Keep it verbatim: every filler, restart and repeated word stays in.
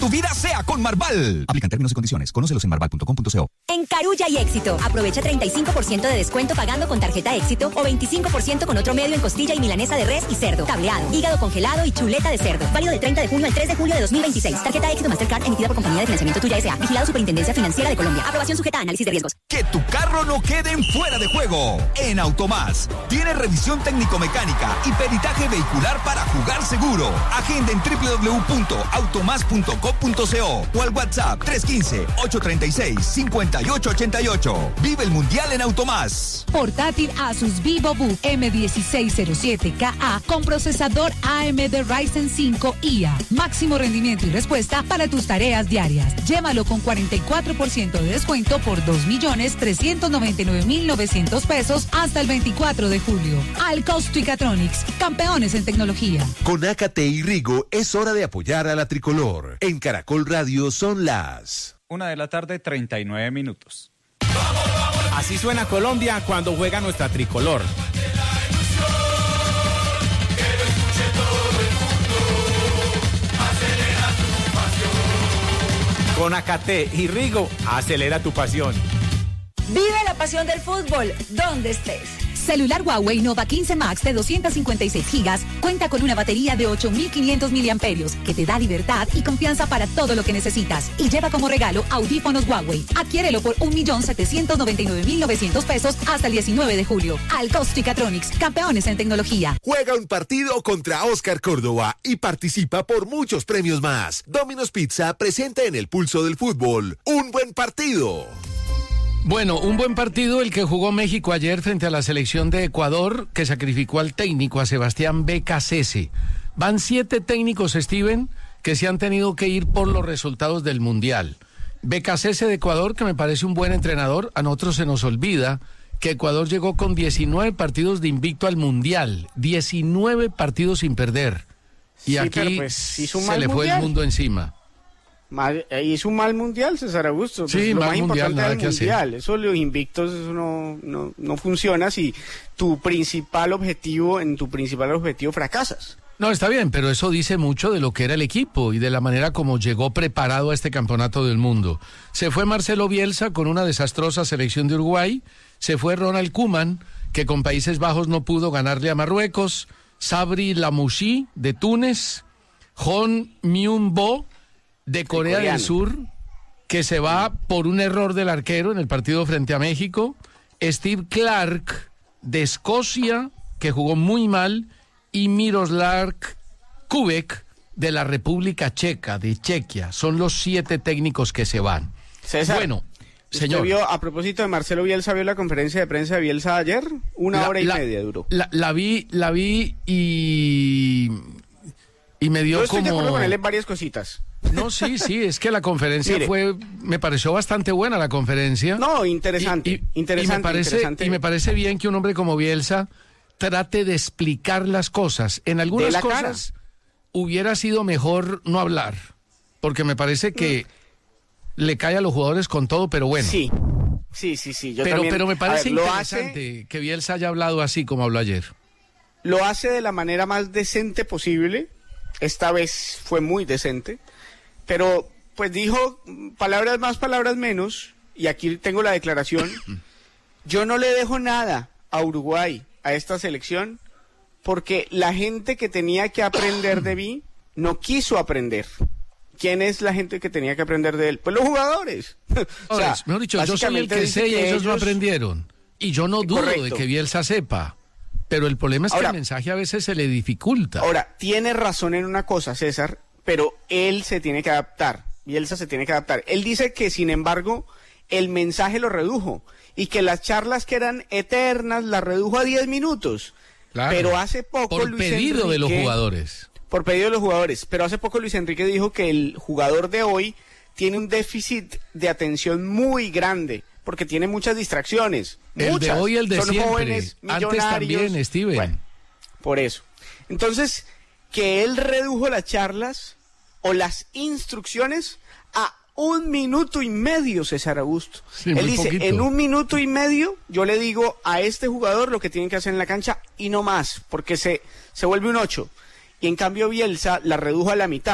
tu vida sea con Marval. Aplican términos y condiciones. Conócelos en marval punto com punto co. En Carulla y Éxito, aprovecha treinta y cinco por ciento de descuento pagando con tarjeta Éxito o veinticinco por ciento con otro medio en costilla y milanesa de res y cerdo, cableado, hígado congelado y chuleta de cerdo. Válido del treinta de junio al tres de julio de dos mil veintiséis. Tarjeta Éxito Mastercard emitida por Compañía de Financiamiento Tuya S A. Vigilado Superintendencia Financiera de Colombia. Aprobación sujeta a análisis de riesgos. Que tu carro no quede en fuera de juego. En Automás tiene revisión técnico-mecánica y peritaje vehicular para jugar seguro. Agenda en doble u doble u doble u punto automás punto co punto co o al WhatsApp tres uno cinco, ocho tres seis, cinco ocho ocho ocho. Vive el Mundial en Automás. Portátil Asus VivoBook eme dieciséis cero siete K A con procesador A M D Ryzen cinco I A. Máximo rendimiento y respuesta para tus tareas diarias. Llévalo con cuarenta y cuatro por ciento de descuento por dos millones trescientos noventa y nueve mil novecientos pesos hasta el veinticuatro de julio. Alcosto y Catronics, campeones en tecnología. Con Ácate y Rigo es hora de apoyar a la tricolor. En Caracol Radio son las Una de la tarde, treinta y nueve minutos. Así suena Colombia cuando juega nuestra tricolor. Con Ácate y Rigo, acelera tu pasión. Vive la pasión del fútbol, donde estés. Celular Huawei Nova quince Max de doscientos cincuenta y seis gigas cuenta con una batería de ocho mil quinientos miliamperios que te da libertad y confianza para todo lo que necesitas. Y lleva como regalo audífonos Huawei. Adquiérelo por un millón setecientos noventa y nueve mil novecientos pesos hasta el diecinueve de julio. Alcosto y Catronics, campeones en tecnología. Juega un partido contra Oscar Córdoba y participa por muchos premios más. Domino's Pizza presenta en el pulso del fútbol un buen partido. Bueno, un buen partido el que jugó México ayer frente a la selección de Ecuador, que sacrificó al técnico, a Sebastián Becasese. Van siete técnicos, Steven, que se han tenido que ir por los resultados del Mundial. Becasese de Ecuador, que me parece un buen entrenador, a nosotros se nos olvida que Ecuador llegó con diecinueve partidos de invicto al Mundial, diecinueve partidos sin perder. Y sí, aquí pues, se le fue mundial. El mundo encima. Mal, hizo un mal mundial, César Augusto. Sí, pues lo mal más mundial, importante nada del que mundial. hacer. Eso, los invictos, eso no, no, no funciona si tu principal objetivo, en tu principal objetivo fracasas. No, está bien, pero eso dice mucho de lo que era el equipo y de la manera como llegó preparado a este campeonato del mundo. Se fue Marcelo Bielsa con una desastrosa selección de Uruguay, se fue Ronald Koeman, que con Países Bajos no pudo ganarle a Marruecos, Sabri Lamouchi de Túnez, Hon Myung-bo de Corea del Sur, que se va por un error del arquero en el partido frente a México, Steve Clark de Escocia, que jugó muy mal, y Miroslav Kubek de la República Checa, de Chequia. Son los siete técnicos que se van. César, bueno, señor. ¿Usted vio, a propósito de Marcelo Bielsa, vio la conferencia de prensa de Bielsa ayer? Una la, hora y la, media duró. La, la vi, la vi y... y me dio Yo estoy como... de acuerdo con él en varias cositas. No, sí, sí, es que la conferencia Mire, fue, me pareció bastante buena la conferencia. No, interesante, y, y, interesante, y me parece, interesante. Y me parece bien que un hombre como Bielsa trate de explicar las cosas. En algunas cosas cara. hubiera sido mejor no hablar, porque me parece que mm. le cae a los jugadores con todo, pero bueno. Sí, sí, sí, sí. Yo pero, también, pero me parece ver, interesante hace, que Bielsa haya hablado así como habló ayer. Lo hace de la manera más decente posible. Esta vez fue muy decente. Pero, pues dijo palabras más, palabras menos, y aquí tengo la declaración. Yo no le dejo nada a Uruguay, a esta selección, porque la gente que tenía que aprender de mí no quiso aprender. ¿Quién es la gente que tenía que aprender de él? Pues los jugadores. o sea, mejor dicho, yo soy el que sé y ellos, ellos no aprendieron. Y yo no dudo correcto. de que Bielsa sepa. Pero el problema es ahora, que el mensaje a veces se le dificulta. Ahora, tiene razón en una cosa, César, pero él se tiene que adaptar. Bielsa se tiene que adaptar. Él dice que, sin embargo, el mensaje lo redujo y que las charlas que eran eternas las redujo a diez minutos. Claro, pero hace poco por Luis pedido Enrique, de los jugadores. Por pedido de los jugadores. Pero hace poco Luis Enrique dijo que el jugador de hoy tiene un déficit de atención muy grande porque tiene muchas distracciones. El muchas. de hoy, el de Son siempre. Jóvenes, Antes también, Steven. Bueno, por eso. Entonces, que él redujo las charlas o las instrucciones a un minuto y medio, César Augusto. Sí, él dice, poquito. en un minuto y medio yo le digo a este jugador lo que tienen que hacer en la cancha y no más, porque se, se vuelve un ocho. Y en cambio Bielsa la redujo a la mitad.